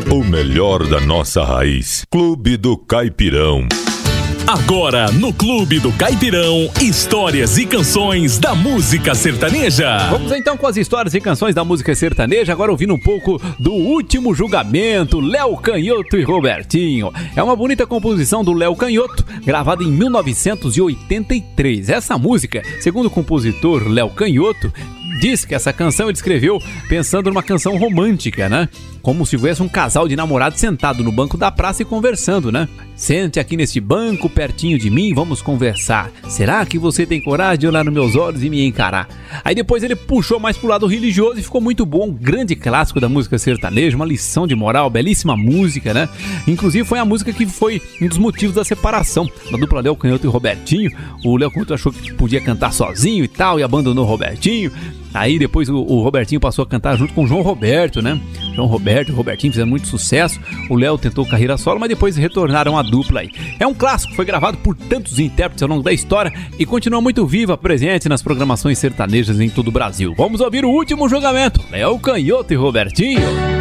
O melhor da nossa raiz. Clube do Caipirão. Agora, no Clube do Caipirão, histórias e canções da música sertaneja. Vamos então com as histórias e canções da música sertaneja, agora ouvindo um pouco do Último Julgamento, Léo Canhoto e Robertinho. É uma bonita composição do Léo Canhoto, gravada em 1983. Essa música, segundo o compositor Léo Canhoto, diz que essa canção ele escreveu pensando numa canção romântica, né? Como se tivesse um casal de namorados sentado no banco da praça e conversando, né? Sente aqui nesse banco, pertinho de mim, vamos conversar. Será que você tem coragem de olhar nos meus olhos e me encarar? Aí depois ele puxou mais pro lado religioso e ficou muito bom. Um grande clássico da música sertaneja, uma lição de moral, belíssima música, né? Inclusive foi a música que foi um dos motivos da separação da dupla Léo Canhoto e Robertinho. O Léo Canhoto achou que podia cantar sozinho e tal, e abandonou o Robertinho. Aí depois o Robertinho passou a cantar junto com o João Roberto, né? João Roberto e o Robertinho fizeram muito sucesso. O Léo tentou carreira solo, mas depois retornaram a dupla aí. É um clássico, foi gravado por tantos intérpretes ao longo da história e continua muito viva, presente nas programações sertanejas em todo o Brasil. Vamos ouvir o Último Julgamento, Léo Canhoto e Robertinho.